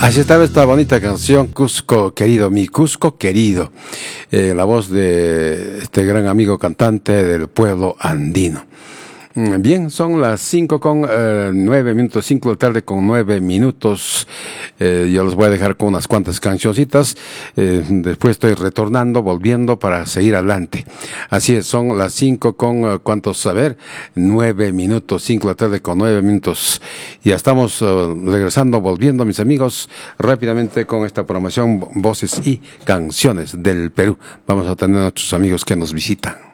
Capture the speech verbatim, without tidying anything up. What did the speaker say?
Así estaba esta bonita canción, Cusco querido, mi Cusco querido, eh, la voz de este gran amigo cantante del pueblo andino. Bien, son las cinco con eh, nueve minutos, cinco de la tarde con nueve minutos. Eh, yo los voy a dejar con unas cuantas cancioncitas. Eh, después estoy retornando, volviendo para seguir adelante. Así es, son las cinco con, uh, ¿cuántos? A ver, nueve minutos, cinco de la tarde con nueve minutos. Ya estamos uh, regresando, volviendo, mis amigos, rápidamente con esta programación, voces y canciones del Perú. Vamos a tener a nuestros amigos que nos visitan.